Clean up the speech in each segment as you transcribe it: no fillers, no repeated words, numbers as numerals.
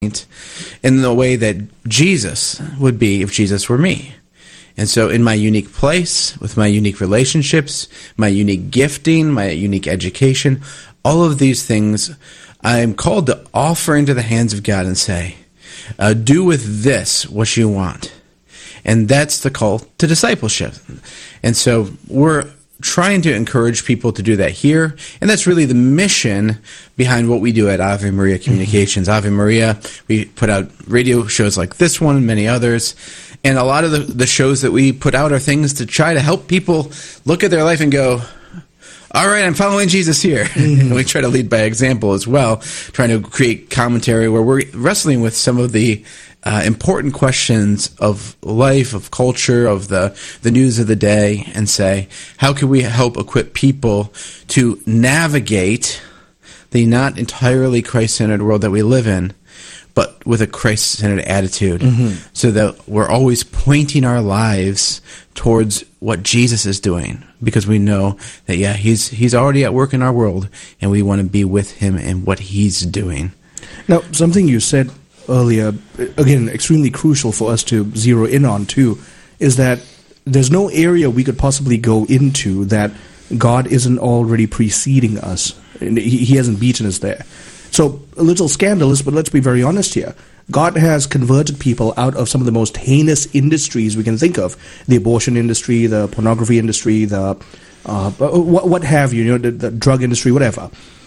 in the way that Jesus would be if Jesus were me. And so in my unique place, with my unique relationships, my unique gifting, my unique education, all of these things, I'm called to offer into the hands of God and say, do with this what you want. And that's the call to discipleship. And so we're trying to encourage people to do that here. And that's really the mission behind what we do at Ave Maria Communications. Ave Maria, we put out radio shows like this one and many others. And a lot of the shows that we put out are things to try to help people look at their life and go, all right, I'm following Jesus here. And we try to lead by example as well, trying to create commentary where we're wrestling with some of the important questions of life, of culture, of the news of the day, and say, how can we help equip people to navigate the not entirely Christ-centered world that we live in, but with a Christ-centered attitude, so that we're always pointing our lives towards what Jesus is doing, because we know that, he's already at work in our world, and we want to be with him in what he's doing. Now, something you said earlier, again, extremely crucial for us to zero in on too, is that there's no area we could possibly go into that God isn't already preceding us. He hasn't beaten us there. So, a little scandalous, but let's be very honest here. God has converted people out of some of the most heinous industries we can think of. The abortion industry, the pornography industry, the what have you, the drug industry, whatever.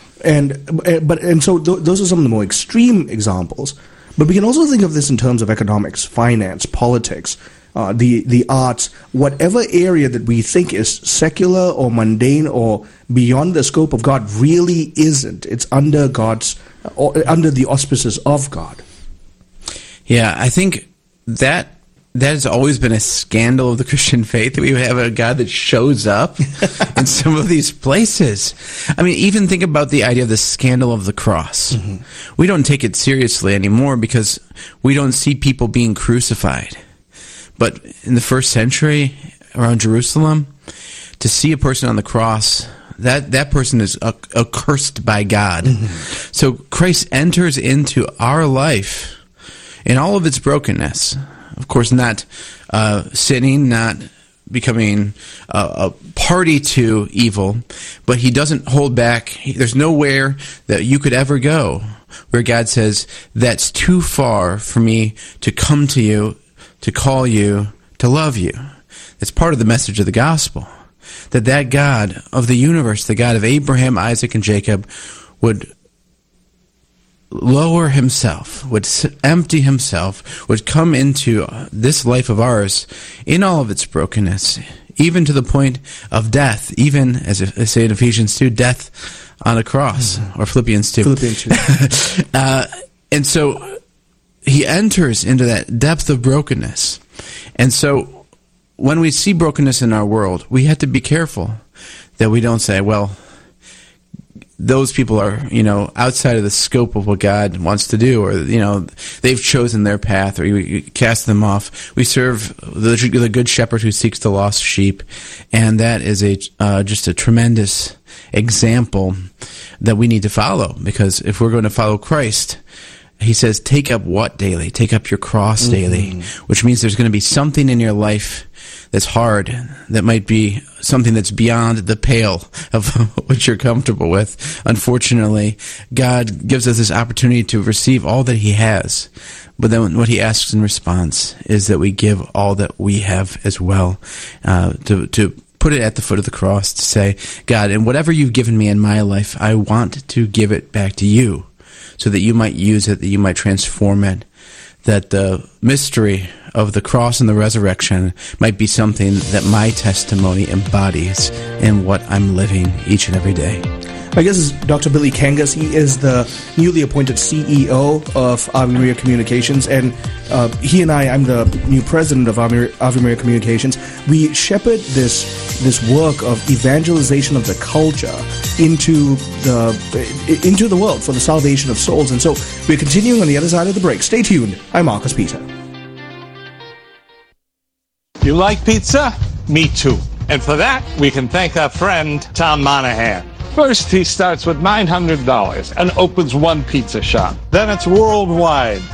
And so those are some of the more extreme examples. But we can also think of this in terms of economics, finance, politics, the arts, whatever area that we think is secular or mundane or beyond the scope of God really isn't. It's under under the auspices of God. Yeah, I think that has always been a scandal of the Christian faith, that we have a God that shows up in some of these places. I mean, even think about the idea of the scandal of the cross. We don't take it seriously anymore because we don't see people being crucified. But in the first century, around Jerusalem, to see a person on the cross, that person is accursed by God. So Christ enters into our life in all of its brokenness. Of course, not sinning, not becoming a party to evil, but he doesn't hold back. There's nowhere that you could ever go where God says, that's too far for me to come to you, to call you, to love you. That's part of the message of the gospel, that God of the universe, the God of Abraham, Isaac, and Jacob, would lower himself, would empty himself, would come into this life of ours in all of its brokenness, even to the point of death, even, as I say in Ephesians 2, death on a cross, or Philippians 2. Philippians 2. And so he enters into that depth of brokenness. And so when we see brokenness in our world, we have to be careful that we don't say, well, those people are, outside of the scope of what God wants to do, or, they've chosen their path, or you cast them off. We serve the good shepherd who seeks the lost sheep, and that is just a tremendous example that we need to follow, because if we're going to follow Christ, he says, take up what daily? Take up your cross daily, which means there's going to be something in your life that's hard, that might be something that's beyond the pale of what you're comfortable with. Unfortunately, God gives us this opportunity to receive all that he has, but then what he asks in response is that we give all that we have as well, to put it at the foot of the cross, to say, God, and whatever you've given me in my life, I want to give it back to you, so that you might use it, that you might transform it, that the mystery of the cross and the resurrection might be something that my testimony embodies in what I'm living each and every day. My guest is Dr. Billy Kangas. He is the newly appointed CEO of Ave Maria Communications, and he and I'm the new president of Ave Maria Communications. We shepherd this work of evangelization of the culture into the world for the salvation of souls. And so we're continuing on the other side of the break. Stay tuned. I'm Marcus Peter. You like pizza? Me too. And for that, we can thank our friend Tom Monahan. First, he starts with $900 and opens one pizza shop. Then it's worldwide.